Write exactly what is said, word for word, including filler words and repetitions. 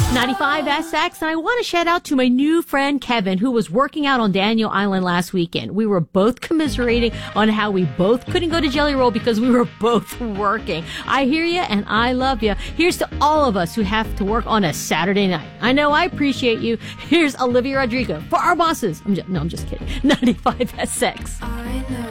ninety-five S X, and I want to shout out to my new friend Kevin, who was working out on Daniel Island last weekend. We were both commiserating on how we both couldn't go to Jelly Roll because we were both working. I hear you, and I love you. Here's to all of us who have to work on a Saturday night. I know I appreciate you. Here's Olivia Rodrigo for our bosses. I'm just, no, I'm just kidding. ninety-five S X.